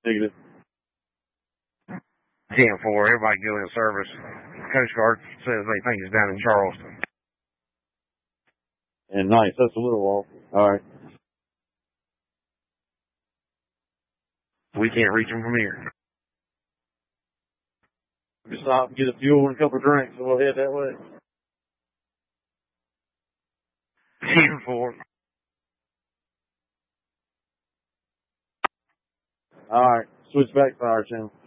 Negative. 10-4, everybody go in service. Coast Guard says they think it's down in Charleston. And nice, that's a little off. Alright. We can't reach them from here. We stop and get a fuel and a couple of drinks and we'll head that way. 10-4. Alright, switch back fire channel.